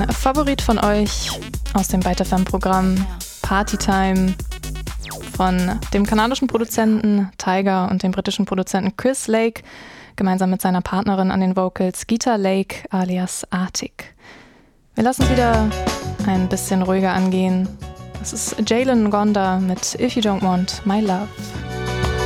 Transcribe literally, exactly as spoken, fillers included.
Favorit von euch aus dem Byte F M-Programm Partytime von dem kanadischen Produzenten Tyga und dem britischen Produzenten Chris Lake, gemeinsam mit seiner Partnerin an den Vocals Gita Lake alias Arctic. Wir lassen es wieder ein bisschen ruhiger angehen. Das ist Jalen Gonda mit If You Don't Want My Love.